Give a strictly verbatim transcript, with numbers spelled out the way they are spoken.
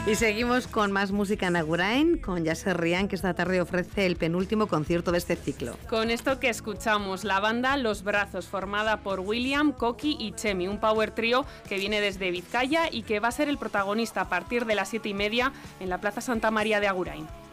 Y seguimos con más música en Agurain, con Yasser Rian, que esta tarde ofrece el penúltimo concierto de este ciclo. Con esto que escuchamos, la banda Los Brazos, formada por William, Coqui y Chemi, un power trío que viene desde Vizcaya y que va a ser el protagonista a partir de las siete y media en la Plaza Santa María de Agurain.